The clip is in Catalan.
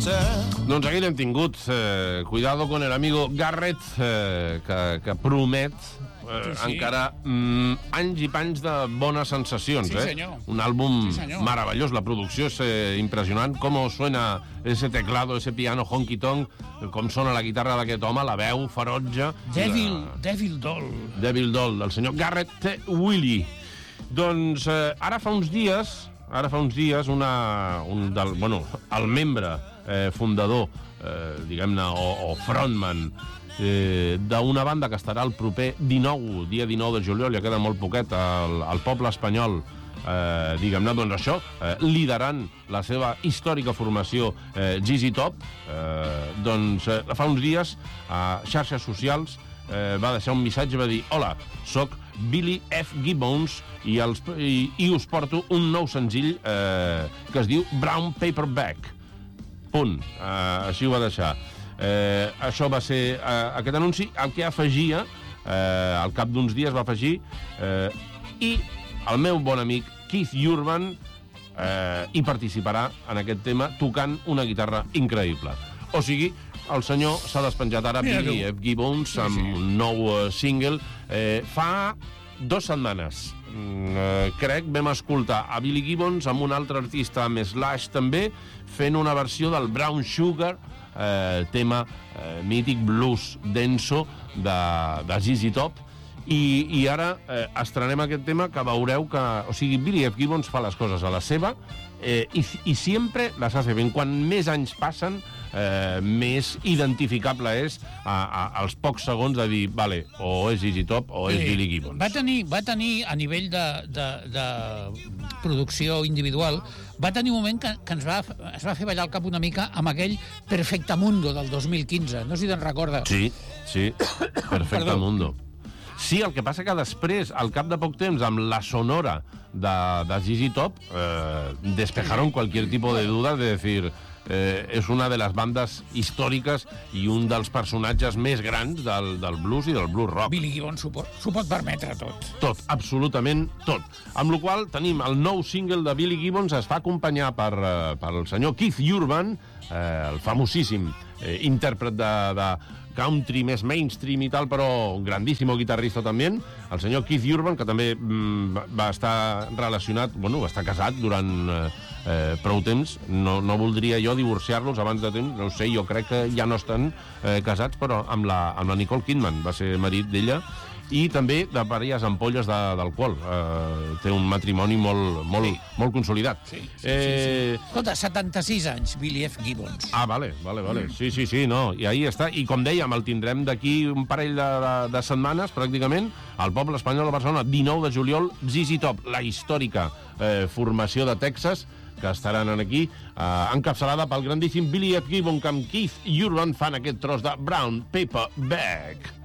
Doncs aquí l'hem tingut. Cuidado con el amigo Garrett, que promet encara anys i panys de bones sensacions. Sí, senyor. Un àlbum Sí, senyor. meravellós. La producció és impressionant. Com suena ese teclado, ese piano honky-tonk, com sona la guitarra d'aquest home, la veu ferotge. Devil Doll. Devil Doll, del senyor Garrett T. Willie. Doncs ara fa uns dies el membre fundador, diguem-ne, o frontman d'una banda que estarà el proper dia 19 de juliol, ja queda molt poquet, al poble espanyol, diguem-ne, doncs això, liderant la seva històrica formació ZZ Top, doncs fa uns dies a xarxes socials va deixar un missatge, va dir: hola, soc Billy F. Gibbons i us porto un nou senzill que es diu Brown Paper Bag. Punt. Així ho va deixar. Això va ser aquest anunci, el que afegia, al cap d'uns dies va afegir, i el meu bon amic Keith Urban hi participarà en aquest tema tocant una guitarra increïble. O sigui, el senyor s'ha despenjat ara, Billy F. Gibbons, amb un nou single. Fa 2 setmanes, crec, vam escoltar a Billy Gibbons amb un altre artista, amb Slash també, fent una versió del Brown Sugar, tema mític blues denso de ZZ Top, i ara estrenem aquest tema que veureu que... O sigui, Billy F. Gibbons fa les coses a la seva i sempre les hace ben. Quan més anys passen, més identificable és als pocs segons de dir, vale, o és ZZ Top o és Billy Gibbons. Va tenir a nivell de producció individual, va tenir un moment que es va fer ballar el cap una mica amb aquell Perfectamundo del 2015. No sé si te'n recordes. Sí, Perfectamundo. Sí, el que passa que després, al cap de poc temps, amb la sonora de ZZ Top, despejaron cualquier tipo de duda de decir... és una de les bandes històriques i un dels personatges més grans del blues i del blues rock. Billy Gibbons s'ho pot permetre tot. Tot, absolutament tot. Amb la qual tenim el nou single de Billy Gibbons, es fa acompanyar pel senyor Keith Urban, el famosíssim intèrpret de country més mainstream i tal, però un grandíssim guitarrista també, el senyor Keith Urban, que també va estar relacionat, va estar casat durant prou temps. No voldria jo divorciar-los abans de temps, no ho sé, jo crec que ja no estan casats, però amb la Nicole Kidman va ser marit d'ella, i també de diverses ampolles d'alcohol. Té un matrimoni molt consolidat. Sí. Escolta, 76 anys, Billy F. Gibbons. Vale. Sí, no. I ahí està. I com dèiem, el tindrem d'aquí un parell de setmanes, pràcticament, al poble espanyol de Barcelona, 19 de juliol, ZZ Top, la històrica formació de Texas, que estaran aquí, encapçalada pel grandíssim Billy F. Gibbons, que amb Keith Urban fan aquest tros de Brown Paper Bag.